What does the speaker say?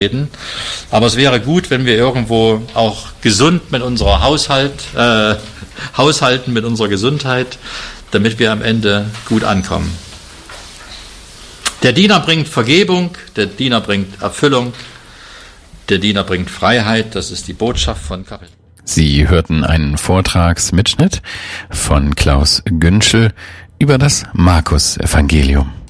reden. Aber es wäre gut, wenn wir irgendwo auch gesund mit unserer haushalten mit unserer Gesundheit, damit wir am Ende gut ankommen. Der Diener bringt Vergebung, der Diener bringt Erfüllung, der Diener bringt Freiheit. Das ist die Botschaft von Kapitel. Sie hörten einen Vortragsmitschnitt von Klaus Günschel über das Markus-Evangelium.